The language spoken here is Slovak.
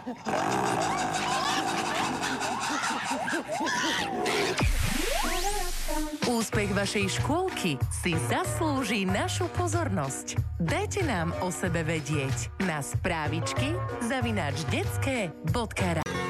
Úspech vašej škôlky si zaslúži našu pozornosť. Dajte nám o sebe vedieť na správičky @detske.ras.